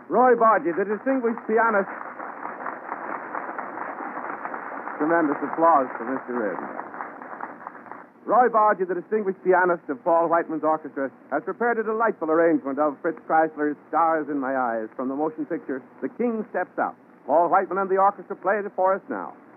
Roy Bargy, the distinguished pianist. Tremendous applause for Mr. Reardon. Roy Bargy, the distinguished pianist of Paul Whiteman's orchestra, has prepared a delightful arrangement of Fritz Kreisler's Stars in My Eyes from the motion picture The King Steps Out. Paul Whiteman and the orchestra play it for us now.